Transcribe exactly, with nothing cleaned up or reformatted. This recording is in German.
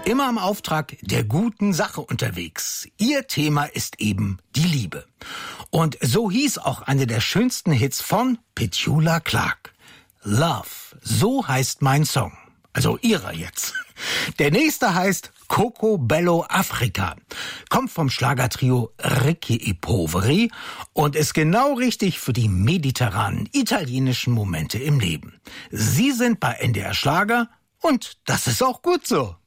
Immer im Auftrag der guten Sache unterwegs. Ihr Thema ist eben die Liebe. Und so hieß auch eine der schönsten Hits von Petula Clark. Love, so heißt mein Song. Also ihrer jetzt. Der nächste heißt Coco Bello Africa. Kommt vom Schlagertrio Ricky e Poveri und ist genau richtig für die mediterranen italienischen Momente im Leben. Sie sind bei N D R Schlager und das ist auch gut so.